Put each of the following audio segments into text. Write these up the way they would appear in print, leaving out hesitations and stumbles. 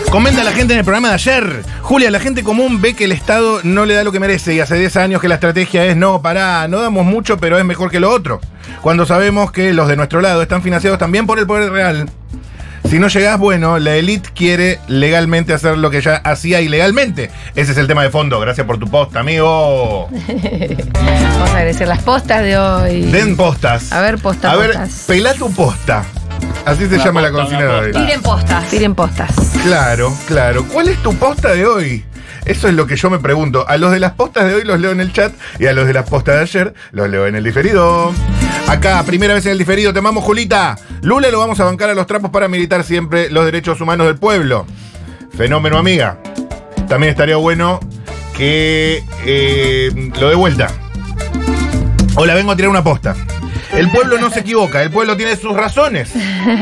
Comenta la gente en el programa de ayer. Julia, la gente común ve que el Estado no le da lo que merece y hace 10 años que la estrategia es no damos mucho, pero es mejor que lo otro. Cuando sabemos que los de nuestro lado están financiados también por el poder real. Si no llegás, bueno, la élite quiere legalmente hacer lo que ya hacía ilegalmente. Ese es el tema de fondo. Gracias por tu posta, amigo. Vamos a agradecer las postas de hoy. Den postas. A ver, postas. A ver, pelá tu posta. Así se llama la consigna de hoy. Tiren postas. Tiren postas. Claro. ¿Cuál es tu posta de hoy? Eso es lo que yo me pregunto. A los de las postas de hoy los leo en el chat y a los de las postas de ayer los leo en el diferido. Acá, primera vez en el diferido, te amamos, Julita. Lula lo vamos a bancar a los trapos para militar siempre los derechos humanos del pueblo. Fenómeno, amiga. También estaría bueno que lo dé vuelta. Hola, vengo a tirar una posta. El pueblo no se equivoca, el pueblo tiene sus razones.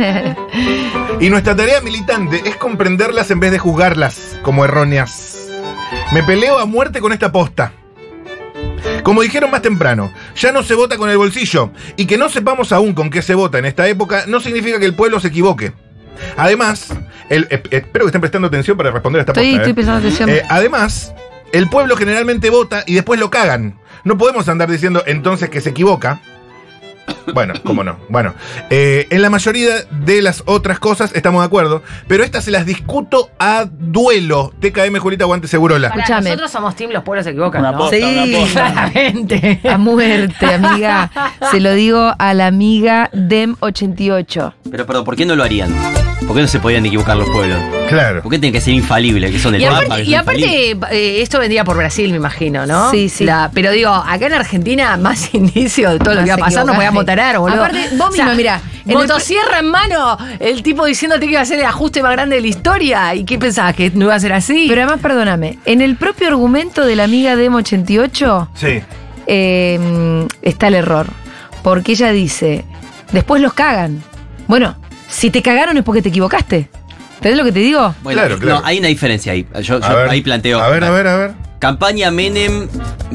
Y nuestra tarea militante es comprenderlas en vez de juzgarlas como erróneas. Me peleo a muerte con esta posta. Como dijeron más temprano, ya no se vota con el bolsillo. Y que no sepamos aún con qué se vota en esta época no significa que el pueblo se equivoque. Además, espero que estén prestando atención para responder a esta posta. Estoy prestando atención. Además, el pueblo generalmente vota y después lo cagan. No podemos andar diciendo entonces que se equivoca. Bueno, cómo no. Bueno, en la mayoría de las otras cosas estamos de acuerdo, pero estas se las discuto a duelo. TKM, Julita, aguante Segurola. Escuchame. Nosotros somos team, los pueblos se equivocan, Una ¿no? posta, una posta. Claramente. A muerte, amiga. Se lo digo a la amiga Dem88. Pero perdón, ¿por qué no lo harían? ¿Por qué no se podían equivocar los pueblos? Claro. ¿Por qué tienen que ser infalibles? Que son el Y Papa. aparte, que son infalibles. esto vendría por Brasil, me imagino, ¿no? Sí. Pero digo, acá en Argentina, más indicio de todo lo que iba a pasar, nos podíamos motarar, boludo. Aparte, vos misma, mirá. Motosierra en mano, el tipo diciéndote que iba a ser el ajuste más grande de la historia. ¿Y qué pensabas? ¿Que no iba a ser así? Pero además, perdóname, en el propio argumento de la amiga Dem88 Sí. está el error. Porque ella dice, después los cagan. Bueno, si te cagaron es porque te equivocaste. ¿Entendés lo que te digo? Bueno, Claro. No, hay una diferencia ahí. Yo A ver, ahí planteo. A ver. Campaña Menem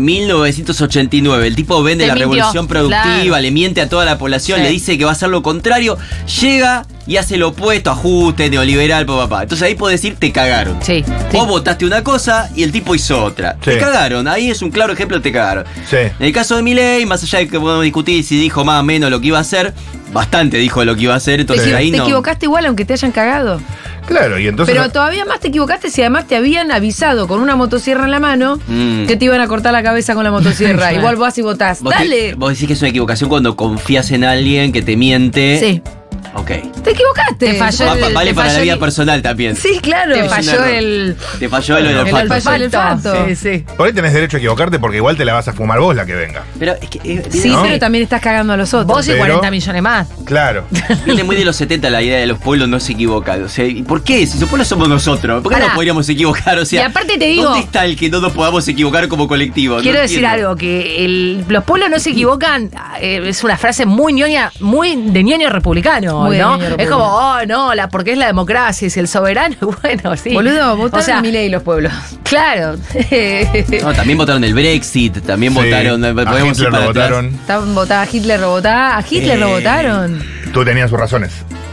1989. El tipo vende Te la mintió, revolución productiva, claro. le miente a toda la población, Sí. le dice que va a hacer lo contrario, llega y hace lo opuesto, ajuste, neoliberal, papá. Entonces ahí podés decir, te cagaron. Sí. Vos votaste una cosa y el tipo hizo otra. Sí. Te cagaron, ahí es un claro ejemplo de te cagaron. Sí. En el caso de Milei, más allá de que podemos discutir si dijo más o menos lo que iba a hacer, bastante dijo lo que iba a hacer, entonces ahí te no. equivocaste igual aunque te hayan cagado. Claro, y entonces. Pero todavía más te equivocaste si además te habían avisado con una motosierra en la mano que te iban a cortar la cabeza con la motosierra. Igual vas y votás. Vos ¡Dale! vos decís que es una equivocación cuando confías en alguien que te miente. Sí. Ok. Te equivocaste. Te falló Vale te para la falló vida el- personal también. Sí, claro. Te un falló error. el Te falló el olfato. el olfato. Sí, sí. Por ahí tenés derecho a equivocarte porque igual te la vas a fumar vos la que venga. Pero es que Sí, ¿no? pero también estás cagando a los otros. Vos y Pero- 40 millones más. Claro. viene muy de los 70 la idea de los pueblos no se equivocan. O sea, ¿y por qué? Si los pueblos somos nosotros, ¿por qué no Pará. podríamos equivocar? O sea, Y aparte te digo- ¿dónde está el que no nos podamos equivocar como colectivo? Quiero No decir entiendo. algo, que los pueblos no se equivocan, es una frase muy ñoña, muy de ñoño republicano, Muy de ¿no? ñoño Es republicano. como, oh, no, porque es la democracia, es el soberano, bueno, sí. Boludo, votaron O sea, a Milei los pueblos. Claro. No, también votaron el Brexit, también Sí, votaron. a podemos ir Hitler para lo atrás. votaron. Estaban votadas a Hitler, a Hitler lo votaron. Tú tenías sus razones.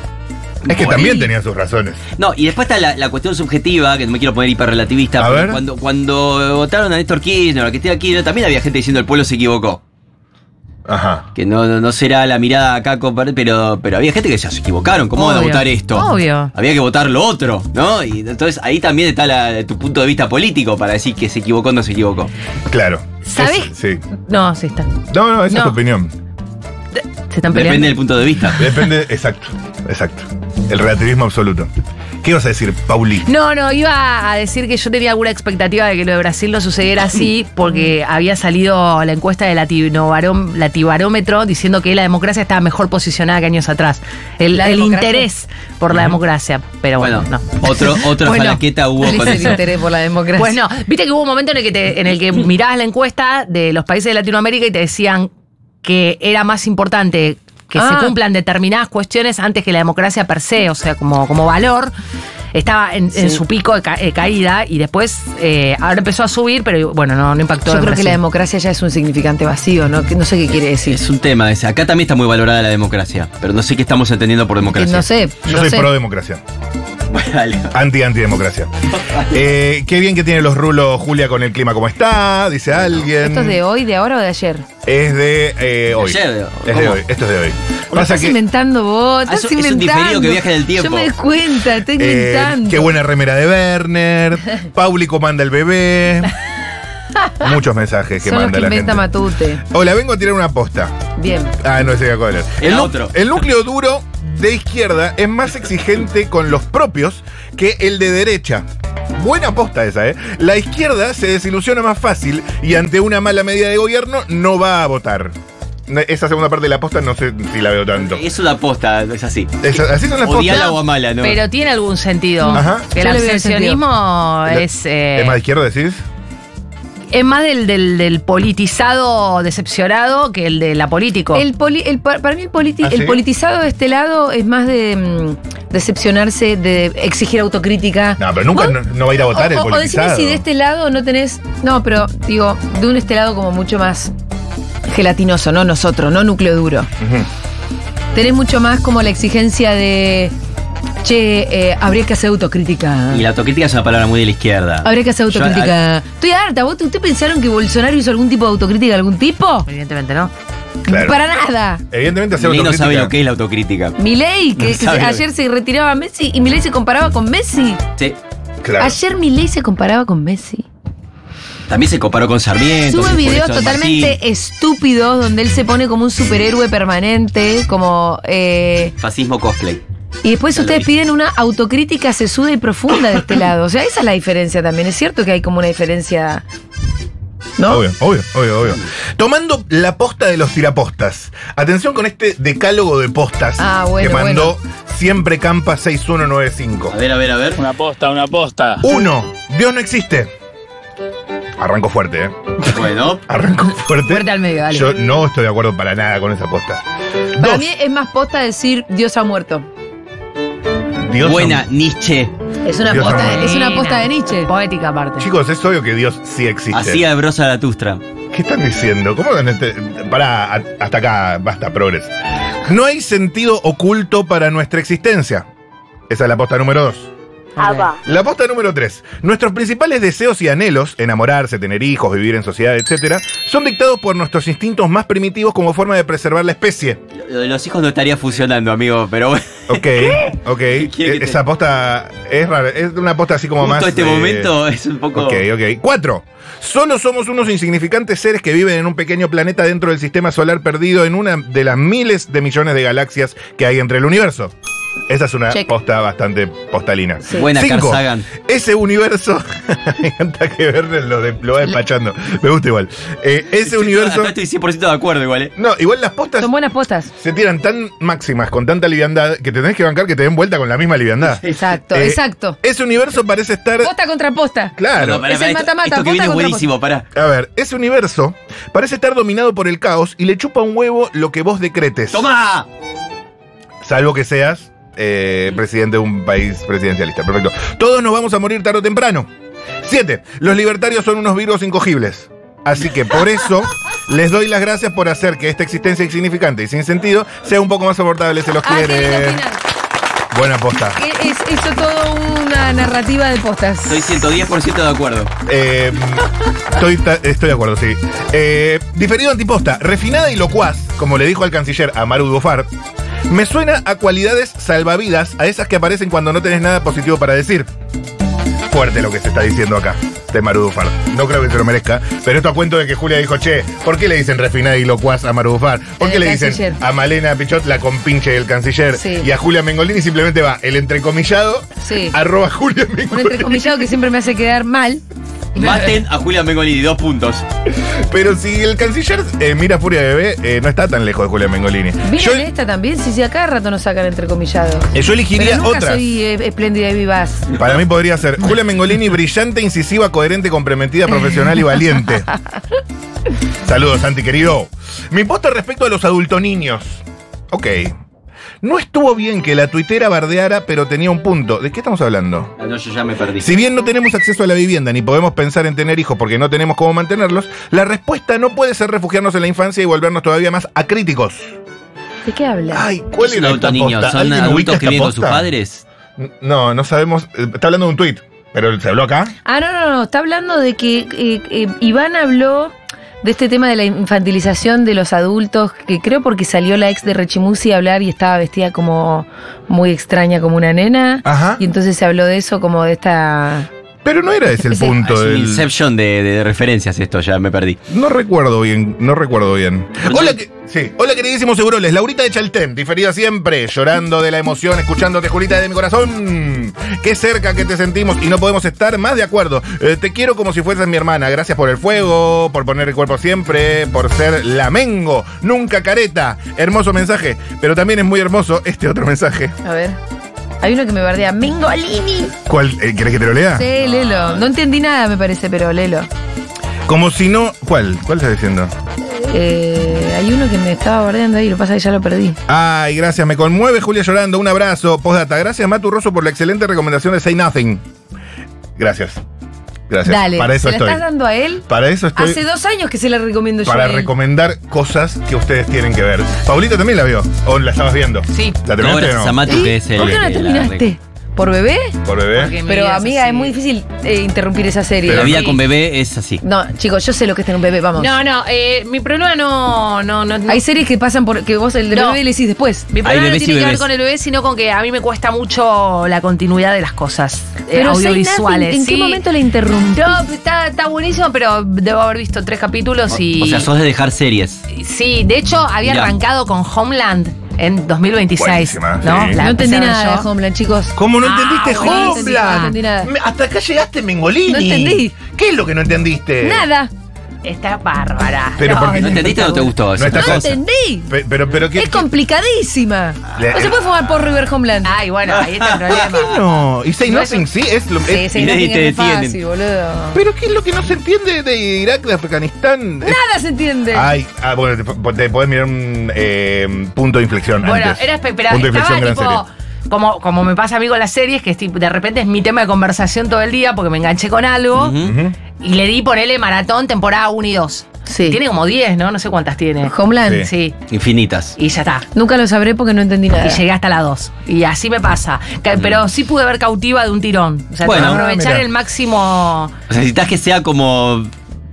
Es que Bueno. también tenías sus razones. No, y después está la cuestión subjetiva, que no me quiero poner hiperrelativista, A pero ver. cuando votaron a Néstor Kirchner, a Cristina Kirchner, también había gente diciendo el pueblo se equivocó. Ajá. Que no será la mirada acá, pero había gente que decía, se equivocaron, ¿cómo van a Obvio, votar esto? obvio. Había que votar lo otro, ¿no? Y entonces ahí también está tu punto de vista político para decir que se equivocó o no se equivocó. Claro. ¿Sabés? Sí. No, sí está. No, esa es No. tu opinión. Se están peleando. Depende del punto de vista. Depende, exacto. El relativismo absoluto. ¿Qué ibas a decir, Pauli? No, iba a decir que yo tenía alguna expectativa de que lo de Brasil no sucediera así, porque había salido la encuesta de Latibarómetro diciendo que la democracia estaba mejor posicionada que años atrás. El democracia. interés por la democracia. Pero bueno, no. Otra Bueno, falaqueta hubo ¿Cuál con es el eso. interés por la democracia? Pues no, viste que hubo un momento en el que mirabas la encuesta de los países de Latinoamérica y te decían que era más importante que se cumplan determinadas cuestiones antes que la democracia per se, o sea, como valor. Estaba en su pico de caída y después ahora empezó a subir, pero bueno, no impactó. Yo en creo que Brasil. la democracia ya es un significante vacío, ¿no? Que no sé qué quiere decir. Es un tema ese. Acá también está muy valorada la democracia, pero no sé qué estamos entendiendo por Que democracia. no sé. Yo no soy sé. pro democracia. Bueno, dale. Antidemocracia. Qué bien que tiene los rulos Julia con el clima como está, dice alguien. ¿Esto es de hoy, de ahora o de ayer? Es de hoy. Ayer, Es de ¿cómo? hoy. Esto es de hoy. Lo Pasa estás que inventando vos, Ah, estás es un inventando. diferido que viaja en el tiempo. Yo me doy cuenta, estoy inventando. qué buena remera de Werner. Paulico manda el bebé. Muchos mensajes que Son los manda que la inventa gente. Matute. Hola, vengo a tirar una posta. Bien. Ah, no, ese de acuerdo. Era otro. El núcleo duro de izquierda es más exigente con los propios que el de derecha. Buena posta esa, ¿eh? La izquierda se desilusiona más fácil y ante una mala medida de gobierno no va a votar. Esa segunda parte de la posta no sé si la veo tanto. Es una posta, es así. Así son las Odiala postas. o amala, ¿no? Pero tiene algún sentido. Ajá. Que el Yo le veo abstencionismo es. ¿Es más de izquierda, decís? Es más del politizado decepcionado que el de la político. Para mí ¿Ah, sí? el politizado de este lado es más de decepcionarse, de exigir autocrítica. No, pero nunca ¿Vos? no va a ir a votar el O politizado. decime si de este lado no tenés. No, pero digo, de un este lado como mucho más gelatinoso, no nosotros, no núcleo duro. Ujú. Tenés mucho más como la exigencia de. Che, habría que hacer autocrítica. Y la autocrítica es una palabra muy de la izquierda. Habría que hacer Yo, autocrítica. Estoy harta. ¿Ustedes pensaron que Bolsonaro hizo algún tipo de autocrítica de algún tipo? Evidentemente no. Claro. Para nada. Evidentemente hacer Milei no sabe autocrítica. lo que es la autocrítica. Milei, que sabe lo ayer se retiraba a Messi y Milei se comparaba con Messi. Sí. Claro. Ayer Milei se comparaba con Messi. También se comparó con Sarmiento. Sube con videos San totalmente Martín. estúpidos donde él se pone como un superhéroe permanente, como... Fascismo cosplay. y después Ya lo ustedes vi. piden una autocrítica sesuda y profunda de este lado. O sea, esa es la diferencia también. Es cierto que hay como una diferencia... ¿No? Obvio. Tomando la posta de los tirapostas. Atención con este decálogo de postas Ah, bueno, que mandó Siempre Campa 6195. A ver. Una posta. 1. Dios no existe. Arrancó fuerte, ¿eh? Bueno. Arrancó fuerte. Fuerte al medio, dale. Yo no estoy de acuerdo para nada con esa posta. Para 2. mí es más posta decir Dios ha muerto. Dios Buena, Nietzsche. Es una Dios ha posta, muerto. es una posta de Nietzsche. Poética aparte. Chicos, es obvio que Dios sí existe. Así de brosa la tustra. ¿Qué están diciendo? ¿Cómo en este.? Pará, hasta acá, basta, progres. No hay sentido oculto para nuestra existencia. Esa es la posta número 2. La posta número 3. Nuestros principales deseos y anhelos, enamorarse, tener hijos, vivir en sociedad, etc., son dictados por nuestros instintos más primitivos como forma de preservar la especie. Lo de los hijos no estaría funcionando, amigo, pero bueno. Ok. quiere que te- Esa posta es rara. Es una posta así como Justo más. este momento es un poco. Ok. 4. Solo somos unos insignificantes seres que viven en un pequeño planeta dentro del sistema solar perdido en una de las miles de millones de galaxias que hay entre el universo. Esa es una Check. posta bastante postalina. Sí. Buena, 5. Carl Sagan. Ese universo. Me encanta que Werner lo va despachando. Me gusta igual. Ese universo. Acá estoy 100% de acuerdo, igual, ¿eh? No, igual las postas Son buenas postas. se tiran tan máximas, con tanta liviandad, que te tenés que bancar que te den vuelta con la misma liviandad. Exacto, Eh, exacto. Ese universo parece estar. Posta contra posta. Claro. No, pará, Es el esto- mata-mata, Esto que posta viene es contra buenísimo, pará. A ver, ese universo parece estar dominado por el caos y le chupa un huevo lo que vos decretes. ¡Toma! Salvo que seas presidente de un país presidencialista. Perfecto. Todos nos vamos a morir tarde o temprano. 7. Los libertarios son unos virus incogibles. Así que por eso les doy las gracias por hacer que esta existencia insignificante y sin sentido sea un poco más soportable. Se los Ah, qué lindo quiere. final. Buena posta. Hizo todo una narrativa de postas. Estoy 110% de acuerdo. Estoy de acuerdo, sí. Diferido antiposta, refinada y locuaz, como le dijo al canciller a Maru Dufar, me suena a cualidades salvavidas, a esas que aparecen cuando no tenés nada positivo para decir. Fuerte lo que se está diciendo acá de Maru Dufar. No creo que se lo merezca, pero esto a cuento de que Julia dijo, che, ¿por qué le dicen refinada y locuaz a Maru Dufar? ¿Por qué El le dicen canciller. a Malena Pichot la compinche del canciller? Sí. Y a Julia Mengolini simplemente va el entrecomillado Sí. @ Julia Mengolini. Un entrecomillado que siempre me hace quedar mal. Maten a Julián Mengolini, 2 puntos. Pero si el canciller mira Furia Bebé, no está tan lejos de Julia Mengolini. Vino en esta también, si a cada rato nos sacan entrecomillado. Yo elegiría Pero nunca otra. soy espléndida y vivaz. Para mí podría ser Julia Mengolini, brillante, incisiva, coherente, comprometida, profesional y valiente. Saludos, Santi, querido. Mi posta respecto a los adultoniños. Ok. No estuvo bien que la tuitera bardeara, pero tenía un punto. ¿De qué estamos hablando? Ah, no, yo ya me perdí. Si bien no tenemos acceso a la vivienda ni podemos pensar en tener hijos porque no tenemos cómo mantenerlos, la respuesta no puede ser refugiarnos en la infancia y volvernos todavía más acríticos. ¿De qué habla? Ay, ¿cuál ¿Es un era adulto esta niño? posta? ¿Son ¿Alguien ubica adultos que esta viven con sus posta? padres? No sabemos. Está hablando de un tuit, pero ¿se habló acá? No. Está hablando de que Iván habló de este tema de la infantilización de los adultos, que creo porque salió la ex de Rechimusi a hablar y estaba vestida como muy extraña, como una nena. Ajá. Y entonces se habló de eso, como de esta... Pero no era ese el punto Es un del... inception de referencias esto, ya me perdí. No recuerdo bien. Hola queridísimos seguroles, Laurita de Chaltén, diferida siempre, llorando de la emoción, escuchándote, Julita, de mi corazón. Qué cerca que te sentimos y no podemos estar más de acuerdo. Te quiero como si fueses mi hermana, gracias por el fuego, por poner el cuerpo siempre, por ser lamengo, nunca careta. Hermoso mensaje, pero también es muy hermoso este otro mensaje. A ver. Hay uno que me bardea. ¡Mingolini! ¿Cuál? ¿Querés que te lo lea? Sí, léelo. No entendí nada, me parece, pero léelo. Como si no... ¿Cuál estás diciendo? Hay uno que me estaba bardeando ahí, lo que pasa es que ya lo perdí. Ay, gracias, me conmueve Julia llorando, un abrazo. Postdata, gracias Matu Rosso por la excelente recomendación de Say Nothing. Gracias. Dale, para eso ¿se la estoy. estás dando a él? Para eso estoy. Hace 2 años que se la recomiendo yo Para a él. recomendar cosas que ustedes tienen que ver. Paulita también la vio, o la estabas viendo. Sí. ¿La No, terminaste gracias o a no? Matu, que es el... ¿Por qué no la terminaste? ¿Por bebé? ¿Por bebé? Porque mi Pero vida amiga, así. es muy difícil interrumpir esa serie. La vida Sí. con bebé es así. No, chicos, yo sé lo que es tener un bebé, vamos. No, mi problema no. Hay series que pasan por que vos el de No. bebé le decís después. Mi problema no bebés y tiene que ver bebés. con el bebé, sino con que a mí me cuesta mucho la continuidad de las cosas Pero Say audiovisuales. Nothing, ¿en qué sí. momento la interrumpí? No, está buenísimo, pero debo haber visto 3 capítulos y... O sea, sos de dejar series. Sí, de hecho, había Mirá. arrancado con Homeland en 2026. Buenísima, ¿no? sí. La No entendí empecé a ver nada yo. de Homeland, chicos. ¿Cómo no Ah, entendiste bueno, no entendí Homeland? nada. Hasta acá llegaste, Mengolini. No entendí. ¿Qué es lo que no entendiste? Nada. Está bárbara. Pero porque- ¿No entendiste o no te gustó? No está No cosa. entendí. Pero ¿qué? Es complicadísima. Le- No se puede fumar por River Homeland. Ay, bueno, ahí está el problema. ¿Por qué no? Y Say No, Nothing, eso- sí, es lo... Sí, es- Say y Nothing te es muy detienen. fácil, boludo. Pero ¿qué es lo que no se entiende de Irak, de Afganistán? Nada se entiende. Ay, bueno, te podés mirar un punto de inflexión Bueno, antes. era pero Punto de estaba inflexión, gran tipo... serie. Como me pasa a mí con las series, que es tipo, de repente es mi tema de conversación todo el día porque me enganché con algo Ujú. y le di ponerle maratón temporada 1 y 2. Sí. Tiene como 10, ¿no? No sé cuántas tiene. Homeland. Sí. Infinitas. Y ya está. Nunca lo sabré porque no entendí nada. Y llegué hasta la 2. Y así me pasa. Pero sí pude ver Cautiva de un tirón. O sea, Bueno. tengo que aprovechar Mirá. el máximo. O sea, necesitas que sea como...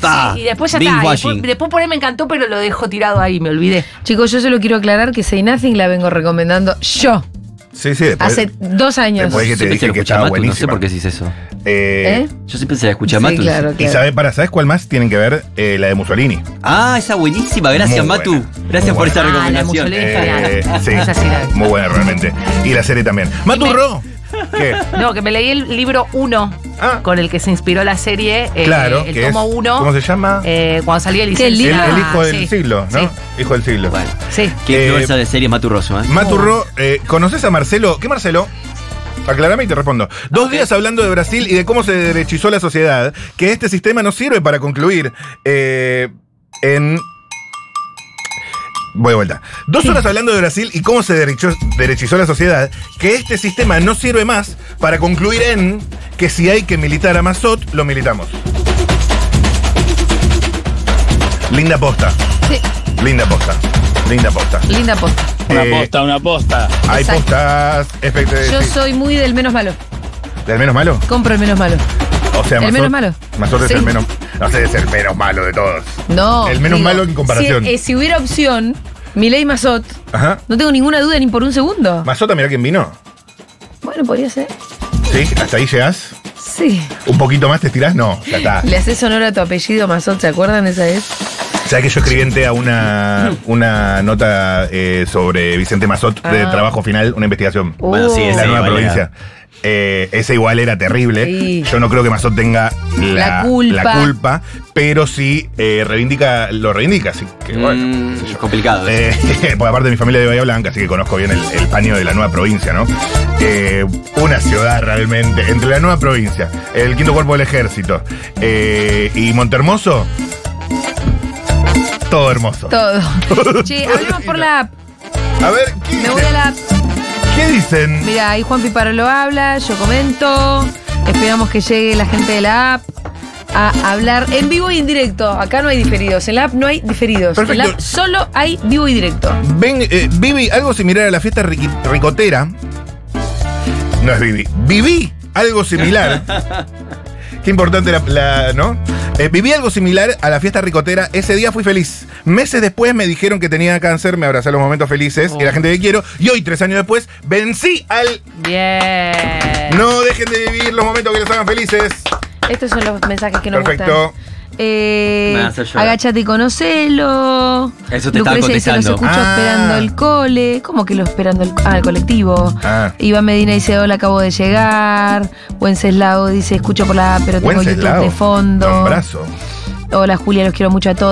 Y después ya está. Y después por ahí me encantó, pero lo dejo tirado ahí, me olvidé. Chicos, yo solo quiero aclarar que Say Nothing la vengo recomendando yo. Sí, después. Hace 2 años. Después que te Siempre se dije lo que escuché a estaba Matu, no sé buenísima. por qué hiciste eso. ¿Eh? Yo siempre se la escuché a Sí, Matu. claro, Y ¿sabes cuál más tienen que ver? La de Mussolini. Ah, esa buenísima. Gracias, Muy Matu. buena. Gracias Muy por esa buena. Ah, la recomendación. Mussolini. Sí, Esa sí la vi. muy buena realmente. Y la serie también. Maturro. ¿Qué? No, que me leí el libro 1 Ah. con el que se inspiró la serie. Claro, el que tomo es, 1. ¿cómo se llama? Cuando salí del Qué liceo. lindo. El hijo del Sí. siglo, ¿no? Sí. Hijo del siglo. Bueno, Sí. qué Eh, influencia de series Matu Rosso, ¿eh? Maturro, ¿conoces a Marcelo? ¿Qué Marcelo? Aclárame y te respondo. 2 días hablando de Brasil y de cómo se derechizó la sociedad, que este sistema no sirve para concluir Voy de vuelta. 2 horas hablando de Brasil y cómo se derechizó la sociedad, que este sistema no sirve más para concluir en que si hay que militar a Mazot, lo militamos. Linda posta. Sí, Linda posta. Linda posta. linda posta. Una posta. Hay Exacto. postas Yo soy muy del menos malo. ¿Del menos malo? Compro el menos malo. O sea, ¿El Mazot- menos malo? Mazot es Sí. el menos. No sé, es el menos malo de todos. No. El menos malo en comparación. Si hubiera opción, Milei Mazot, Ajá. no tengo ninguna duda ni por un segundo. Mazota, mirá quién vino. Bueno, podría ser. ¿Sí? ¿Hasta ahí llegás? Sí. ¿Un poquito más te estirás? No, ya está. Le haces honor a tu apellido Mazot, ¿se acuerdan esa vez? ¿Sabes que yo escribí en TEA una nota sobre Vicente Mazot de Ah. trabajo final, una investigación? Bueno, sí, En ese la nueva igual era. provincia. Ese igual era terrible. Sí. Yo no creo que Mazot tenga La culpa. culpa, pero sí lo reivindica. Así que bueno, qué sé yo. Complicado. eso. Porque aparte mi familia de Bahía Blanca, así que conozco bien el paño de la nueva provincia, ¿no? Una ciudad realmente, entre la nueva provincia, el 5º Cuerpo del Ejército y Montehermoso, todo hermoso. Todo. Che, hablemos por la app. A ver, ¿qué Me dicen? voy a la app. ¿Qué dicen? Mira, ahí Juan Piparo lo habla, yo comento. Esperamos que llegue la gente de la app a hablar en vivo y en directo. Acá no hay diferidos. En la app no hay diferidos. Perfecto. En la app solo hay vivo y directo. Ven, Vivi, algo similar a la fiesta ricotera. No es viví. Viví algo similar. Qué importante ¿no? Viví algo similar a la fiesta ricotera. Ese día fui feliz. Meses después me dijeron que tenía cáncer, me abracé a los momentos felices y la gente que quiero. Y hoy, 3 años después, vencí al... Bien. No dejen de vivir los momentos que los hagan felices. Estos son los mensajes que nos Perfecto. gustan. Me vas a hacer llorar. Agáchate y conocelo. Eso te estaba Lucrecia dice, los contestando. escucho esperando el cole. ¿Cómo que lo esperando el colectivo? Ah. Iván Medina dice, hola, acabo de llegar. Wenceslao dice, escucho por la app, pero tengo YouTube Wenceslao. de fondo. Nombrazo. Hola, Julia, los quiero mucho a todos.